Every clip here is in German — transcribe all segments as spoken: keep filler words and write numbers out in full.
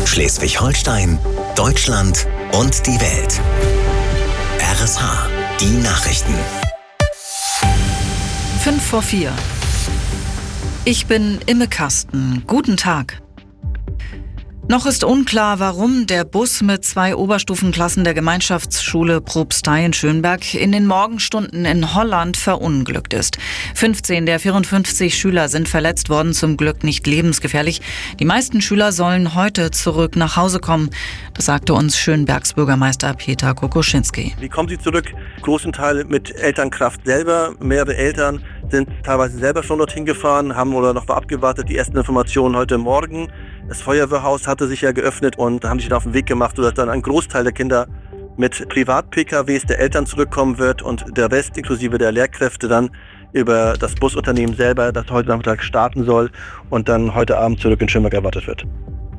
Schleswig-Holstein, Deutschland und die Welt. R S H, die Nachrichten. Fünf vor vier. Ich bin Imme Kasten. Guten Tag. Noch ist unklar, warum der Bus mit zwei Oberstufenklassen der Gemeinschaftsschule Propstei in Schönberg in den Morgenstunden in Holland verunglückt ist. fünfzehn der vierundfünfzig Schüler sind verletzt worden, zum Glück nicht lebensgefährlich. Die meisten Schüler sollen heute zurück nach Hause kommen. Das sagte uns Schönbergs Bürgermeister Peter Kokoschinski. Wie kommen sie zurück? Großen Teil mit Elternkraft selber. Mehrere Eltern sind teilweise selber schon dorthin gefahren, haben oder noch abgewartet die ersten Informationen heute Morgen. Das Feuerwehrhaus hatte sich ja geöffnet und haben sich dann auf den Weg gemacht, sodass dann ein Großteil der Kinder mit Privat-P K Ws der Eltern zurückkommen wird und der Rest inklusive der Lehrkräfte dann über das Busunternehmen selber, das heute Nachmittag starten soll und dann heute Abend zurück in Schönberg erwartet wird.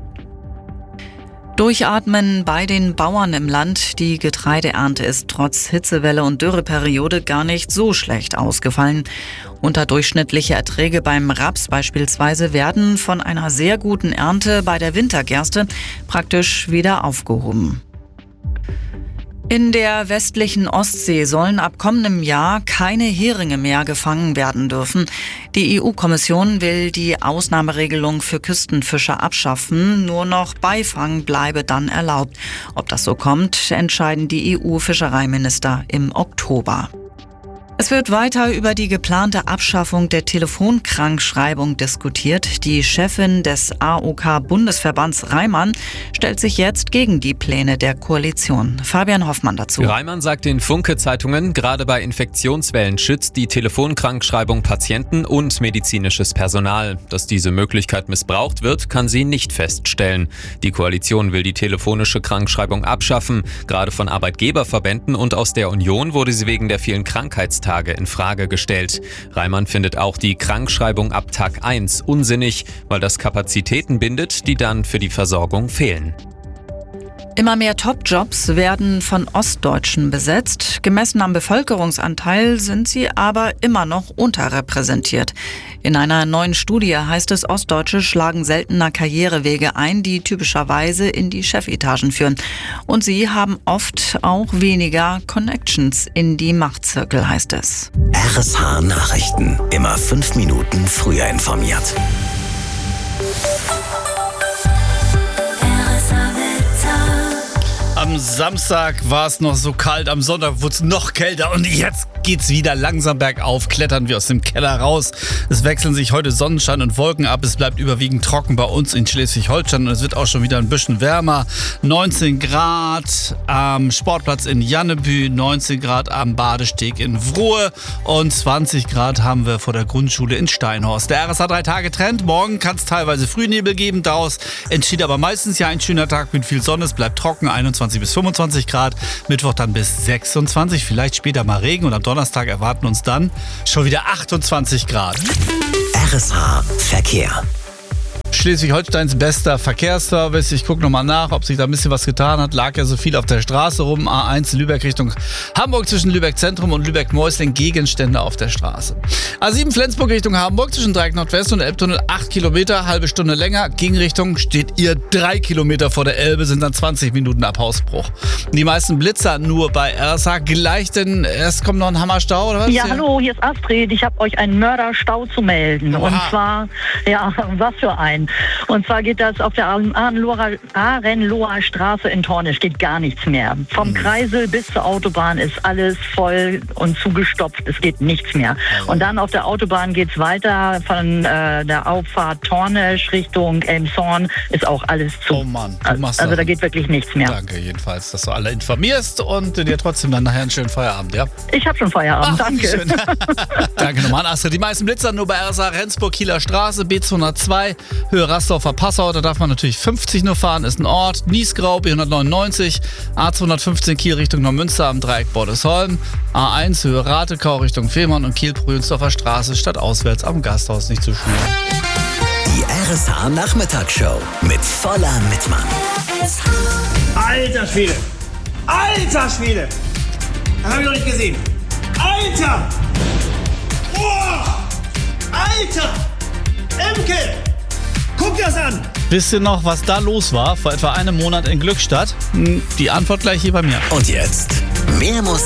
Durchatmen bei den Bauern im Land. Die Getreideernte ist trotz Hitzewelle und Dürreperiode gar nicht so schlecht ausgefallen. Unterdurchschnittliche Erträge beim Raps beispielsweise werden von einer sehr guten Ernte bei der Wintergerste praktisch wieder aufgehoben. In der westlichen Ostsee sollen ab kommendem Jahr keine Heringe mehr gefangen werden dürfen. Die E U-Kommission will die Ausnahmeregelung für Küstenfischer abschaffen. Nur noch Beifang bleibe dann erlaubt. Ob das so kommt, entscheiden die E U-Fischereiminister im Oktober. Es wird weiter über die geplante Abschaffung der Telefonkrankschreibung diskutiert. Die Chefin des A O K-Bundesverbands Reimann stellt sich jetzt gegen die Pläne der Koalition. Fabian Hoffmann dazu. Reimann sagt den Funke-Zeitungen, gerade bei Infektionswellen schützt die Telefonkrankschreibung Patienten und medizinisches Personal. Dass diese Möglichkeit missbraucht wird, kann sie nicht feststellen. Die Koalition will die telefonische Krankschreibung abschaffen. Gerade von Arbeitgeberverbänden und aus der Union wurde sie wegen der vielen Krankheitstage in Frage gestellt. Reimann findet auch die Krankschreibung ab Tag eins unsinnig, weil das Kapazitäten bindet, die dann für die Versorgung fehlen. Immer mehr Top-Jobs werden von Ostdeutschen besetzt. Gemessen am Bevölkerungsanteil sind sie aber immer noch unterrepräsentiert. In einer neuen Studie heißt es, Ostdeutsche schlagen seltener Karrierewege ein, die typischerweise in die Chefetagen führen. Und sie haben oft auch weniger Connections in die Machtzirkel, heißt es. R S H Nachrichten. Immer fünf Minuten früher informiert. Am Samstag war es noch so kalt, am Sonntag wurde es noch kälter und jetzt geht's wieder langsam bergauf, klettern wir aus dem Keller raus. Es wechseln sich heute Sonnenschein und Wolken ab, es bleibt überwiegend trocken bei uns in Schleswig-Holstein und es wird auch schon wieder ein bisschen wärmer. neunzehn Grad am Sportplatz in Jannebü, neunzehn Grad am Badesteg in Wruhe und zwanzig Grad haben wir vor der Grundschule in Steinhorst. Der R S H drei Tage Trend, morgen kann es teilweise Frühnebel geben, daraus entsteht aber meistens ja ein schöner Tag mit viel Sonne, es bleibt trocken, einundzwanzig bis fünfundzwanzig Grad, Mittwoch dann bis sechsundzwanzig, vielleicht später mal Regen und am Donnerstag erwarten uns dann schon wieder achtundzwanzig Grad. R S H Verkehr. Schleswig-Holsteins bester Verkehrsservice. Ich gucke nochmal nach, ob sich da ein bisschen was getan hat. Lag ja so viel auf der Straße rum. A eins Lübeck Richtung Hamburg zwischen Lübeck Zentrum und Lübeck-Mäusling. Gegenstände auf der Straße. A sieben Flensburg Richtung Hamburg zwischen Dreieck Nordwest und Elbtunnel acht Kilometer, halbe Stunde länger. Gegenrichtung steht ihr drei Kilometer vor der Elbe, sind dann zwanzig Minuten ab Hausbruch. Die meisten Blitzer nur bei R S H. Gleich, denn erst kommt noch ein Hammerstau, oder was? Ja, hallo, hier ist Astrid. Ich habe euch einen Mörderstau zu melden. Oha. Und zwar, ja, was für ein. Und zwar geht das auf der Arenloher Straße in Tornisch, geht gar nichts mehr. Vom Kreisel bis zur Autobahn ist alles voll und zugestopft, es geht nichts mehr. Und dann auf der Autobahn geht's weiter von äh, der Auffahrt Tornisch Richtung Elmshorn, ist auch alles zu. Oh Mann, du machst also das. da geht wirklich nichts mehr. Danke jedenfalls, dass du alle informierst und dir trotzdem dann nachher einen schönen Feierabend, ja? Ich habe schon Feierabend, Ach, danke. Schön. Danke nochmal, Astrid. Die meisten Blitzer nur bei R S H Rendsburg, Kieler Straße, B zweihundertzwei, Höhe Rastorfer Passau, da darf man natürlich fünfzig nur fahren, ist ein Ort. Niesgrau, B hundertneunundneunzig, A zweihundertfünfzehn Kiel Richtung Neumünster am Dreieck Bordesholm, A eins Höhe Ratekau Richtung Fehmarn und Kiel-Prühlensdorfer Straße statt auswärts am Gasthaus nicht zu schnell. Die R S H Nachmittagsshow mit voller Mitmann. Alter Schwede! Alter Schwede! Das hab ich noch nicht gesehen. Alter! Boah! Alter! Emke! Guck dir das an! Wisst ihr noch, was da los war vor etwa einem Monat in Glückstadt? Die Antwort gleich hier bei mir. Und jetzt mehr Musik